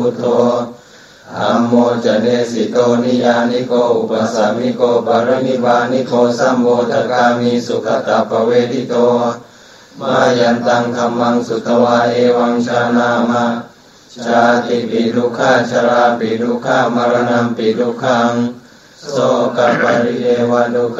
พุทโธธัมโมจะเนสิโตนิยานิโกอุปสามิโกปรนิพพานิโกสัมโมทกามิสุขตปเวทิโตมายันตังธัมมังสุตวาเอวังชานามะชาติปิทุกขาชราปิทุกขามรณะปิทุกขังโสกปริเอวะทุกข